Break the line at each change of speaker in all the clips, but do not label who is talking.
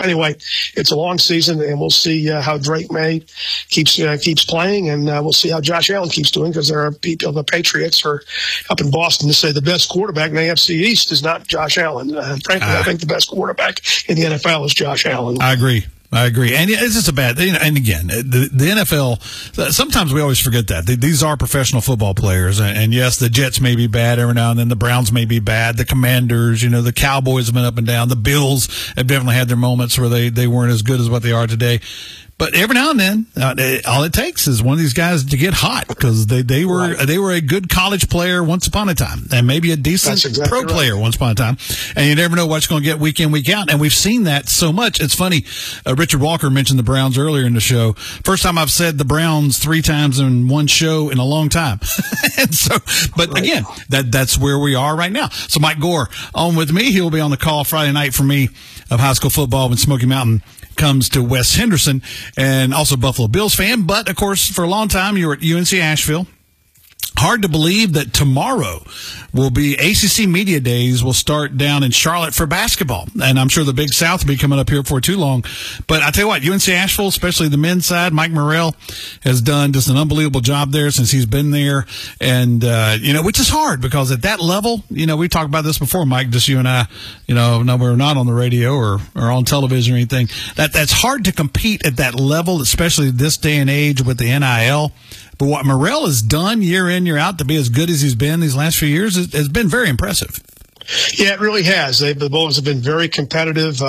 anyway, it's a long season, and we'll see how Drake May keeps playing, and we'll see how Josh Allen keeps doing, because there are people, the Patriots are up in Boston to say the best quarterback in the AFC East is not Josh Allen. Frankly, I think the best quarterback in the NFL is Josh Allen.
I agree. And it's just a bad thing. And again, the NFL, sometimes we always forget that. These are professional football players. And yes, the Jets may be bad every now and then. The Browns may be bad. The Commanders, the Cowboys have been up and down. The Bills have definitely had their moments where they weren't as good as what they are today. But every now and then, all it takes is one of these guys to get hot, because they were a good college player once upon a time, and maybe a decent pro player once upon a time. And you never know what you're going to get week in, week out. And we've seen that so much. It's funny. Richard Walker mentioned the Browns earlier in the show. First time I've said the Browns 3 times in one show in a long time. And so, but again, that's where we are right now. So Mike Gore on with me. He'll be on the call Friday night for me of high school football when Smoky Mountain comes to West Henderson, and also Buffalo Bills fan. But, of course, for a long time, you were at UNC Asheville. Hard to believe that tomorrow will be ACC Media Days will start down in Charlotte for basketball. And I'm sure the Big South will be coming up here before too long. But I tell you what, UNC Asheville, especially the men's side, Mike Morrell has done just an unbelievable job there since he's been there. And, which is hard, because at that level, we talked about this before, Mike, just you and I, no, we're not on the radio or on television or anything. That's hard to compete at that level, especially this day and age with the NIL. But what Morrell has done year in, year out to be as good as he's been these last few years has been very impressive.
Yeah, it really has. The Bulls have been very competitive.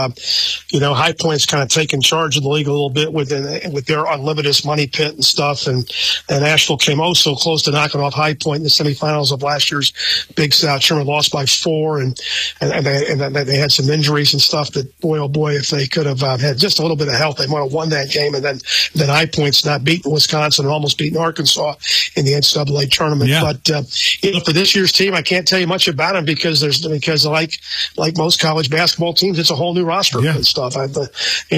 High Point's kind of taken charge of the league a little bit with their unlimited money pit and stuff. And Asheville came so close to knocking off High Point in the semifinals of last year's Big South. Sherman lost by 4, and they had some injuries and stuff that, boy, oh boy, if they could have had just a little bit of health, they might have won that game. And then High Point's not beating Wisconsin and almost beating Arkansas in the NCAA tournament. Yeah. But, for this year's team, I can't tell you much about them, because like most college basketball teams, it's a whole new roster and stuff. But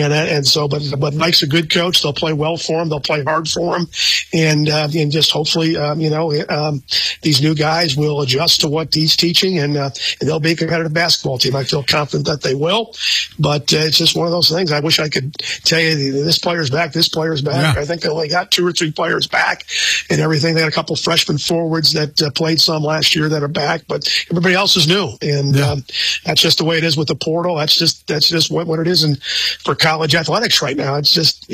Mike's a good coach. They'll play well for him. They'll play hard for him, and just hopefully, these new guys will adjust to what he's teaching, and they'll be a competitive basketball team. I feel confident that they will, but it's just one of those things. I wish I could tell you this player's back, this player's back. Yeah. I think they only got 2 or 3 players back and everything. They had a couple of freshman forwards that played some last year that are back, but everybody else is new. And that's just the way it is with the portal. That's just what it is for college athletics right now. It's just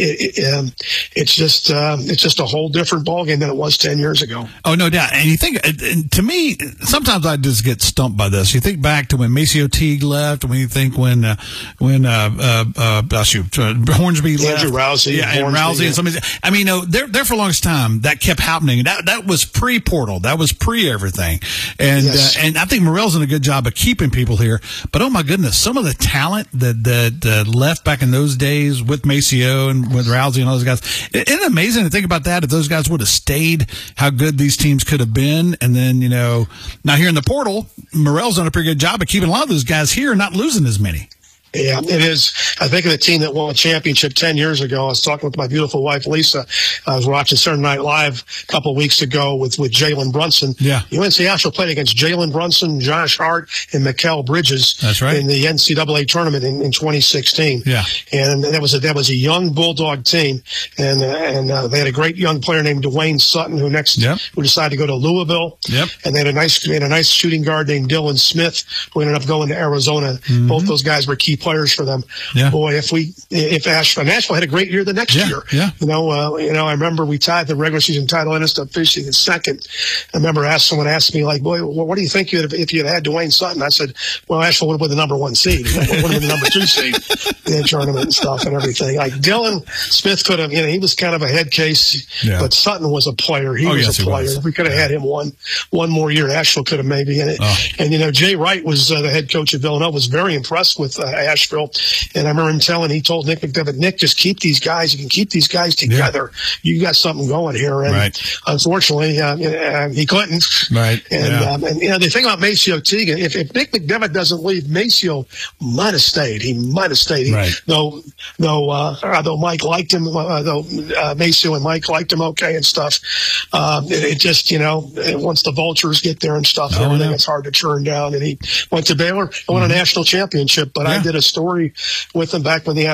a whole different ballgame than it was 10 years ago.
Oh, no doubt. And you think, to me, sometimes I just get stumped by this. You think back to when Maceo Teague left, when you think when Hornsby left,
Andrew Rousey,
and Rousey, and somebody. I mean, there for the longest time that kept happening. That was pre-portal. That was pre-everything. And and I think Morrell's done a good job of keeping people here. But oh my goodness, some of the talent that left back in those days with Maceo and with Rousey and all those guys. Isn't it amazing to think about that? If those guys would have stayed, how good these teams could have been. And then, now here in the portal, Morrell's done a pretty good job of keeping a lot of those guys here and not losing as many.
Yeah, it is. I think of the team that won a championship 10 years ago. I was talking with my beautiful wife, Lisa. I was watching Saturday Night Live a couple of weeks ago with Jalen Brunson.
Yeah.
UNC Asheville played against Jalen Brunson, Josh Hart, and Mikal Bridges.
That's right.
In the NCAA tournament in 2016.
Yeah.
And that was a young Bulldog team. And they had a great young player named Dwayne Sutton who decided to go to Louisville.
Yep.
And they had a nice shooting guard named Dylan Smith who ended up going to Arizona. Mm-hmm. Both those guys were key players for them. Yeah. Boy, if Asheville had a great year the next year.
Yeah.
I remember we tied the regular season title and ended up finishing in second. I remember someone asked me, like, boy, what do you think if you had Dwayne Sutton? I said, well, Asheville would have been the number 1 seed. Would have been the number 2 seed in the tournament and stuff and everything. Like Dylan Smith could have, he was kind of a head case, but Sutton was a player. He was a player. If we could have had him one more year, Asheville could have maybe in it. Oh. And, Jay Wright was the head coach of Villanova, was very impressed with Asheville. And I remember him he told Nick McDevitt, Nick, just keep these guys. You can keep these guys together. Yeah. You got something going here. And unfortunately, he couldn't.
Right.
And the thing about Maceo Teague, if Nick McDevitt doesn't leave, Maceo might have stayed. He might have stayed.
Right.
Though Mike liked him, Maceo and Mike liked him okay and stuff. It just, once the vultures get there and stuff, everything, it's hard to turn down. And he went to Baylor and won a national championship. But I did a story with him back when the